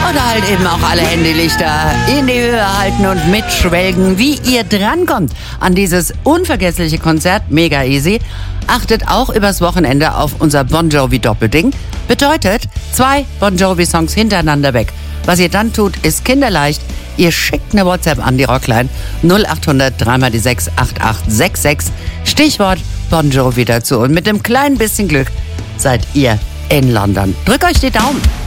Oder halt eben auch alle Handylichter in die Höhe halten und mitschwelgen, wie ihr drankommt an dieses unvergessliche Konzert. Mega easy. Achtet auch übers Wochenende auf unser Bon Jovi Doppelding. Bedeutet 2 Bon Jovi Songs hintereinander weg. Was ihr dann tut, ist kinderleicht. Ihr schickt eine WhatsApp an die Rockline 0800 3 die 6 8866. Stichwort Bon Jovi dazu. Und mit einem kleinen bisschen Glück seid ihr in London. Drückt euch die Daumen.